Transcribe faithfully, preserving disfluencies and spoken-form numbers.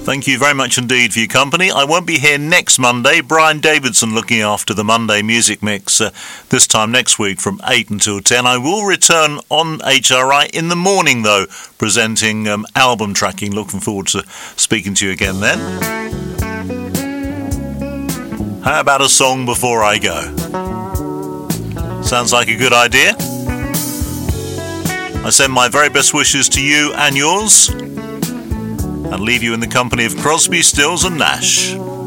Thank you very much indeed for your company. I won't be here next Monday. Brian Davidson looking after the Monday Music Mix uh, this time next week from eight until ten. I will return on H R I in the morning, though, presenting um, album tracking. Looking forward to speaking to you again then. How about a song before I go? Sounds like a good idea. I send my very best wishes to you and yours, and leave you in the company of Crosby, Stills and Nash.